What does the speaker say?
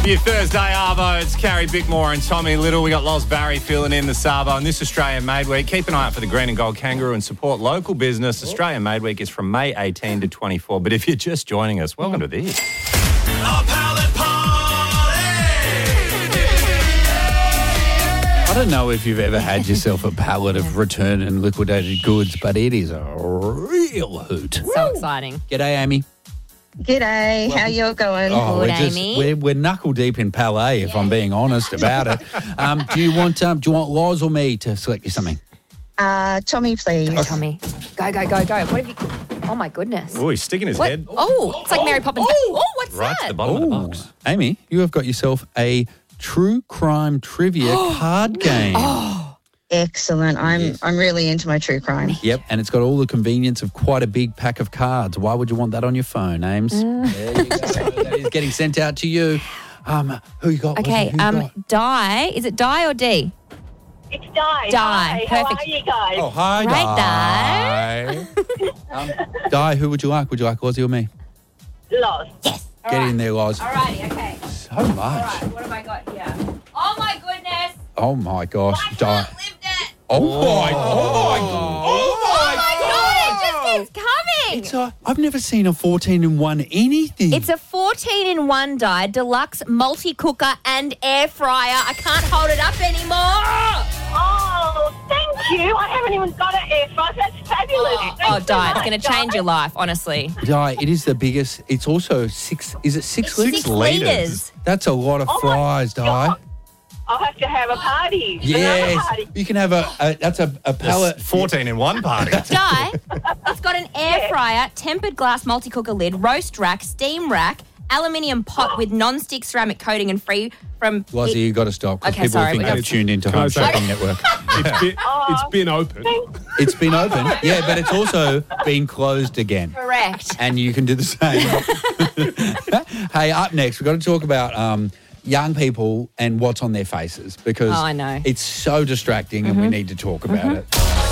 Your Thursday Arvo, it's Carrie Bickmore and Tommy Little. We got Loz Barry filling in the Sabo on this Australian Made Week. Keep an eye out for the green and gold kangaroo and support local business. Australian Made Week is from May 18 to 24. But if you're just joining us, welcome to this. I don't know if you've ever had yourself a pallet of return and liquidated goods, but it is a real hoot. So exciting. G'day, Amy. G'day, how you going? Good, Amy. We're knuckle deep in Palais, if I'm being honest about it. Do you want Loz or me to select you something? Tommy, please. Go, Tommy. Go. What have you... Oh, my goodness. Oh, he's sticking his What? head Oh, it's like Mary Poppins. Oh, what's right that? to the bottom of the box. Amy, you have got yourself a true crime trivia card game. Excellent. I'm really into my true crime. Yep, and it's got all the convenience of quite a big pack of cards. Why would you want that on your phone, Ames? There you go. That is getting sent out to you. Who you got? Okay, Who you got? Di. Is it Di or D? It's Di. Di. Hi, how Perfect. are you guys? Oh, hi, Right, Di. Di, who would you like? Would you like Lozzie or me? Loz. Yes. Get in there, Loz. Alrighty, okay. So much. What have I got here? Oh, my goodness. Oh, my gosh. I Di. can't lift it. Oh, my God, it just keeps coming. I've never seen a 14-in-1 anything. It's a 14-in-1 Die deluxe multi-cooker and air fryer. I can't hold it up anymore. Oh, thank you. I haven't even got an air fryer. That's fabulous. Oh, Thanks so Di, it's much, going to change your life, honestly. Di, it is the biggest. It's also 6 litres? 6 litres. That's a lot of Oh my fries, Di. God. I'll have to have a party. Another Yes. party. You can have that's a pallet. 14 in one party. Di, it's got an air fryer, tempered glass multi-cooker lid, roast rack, steam rack, aluminium pot with non-stick ceramic coating and free from... Lozzie, you got to stop because Okay, people sorry, think we got they've to- tuned into Can I Home say- Shopping Network. It's been open. It's been open, yeah, but it's also been closed again. Correct. And you can do the same. Hey, up next, we've got to talk about young people and what's on their faces because Oh, I know. it's so distracting and we need to talk about it.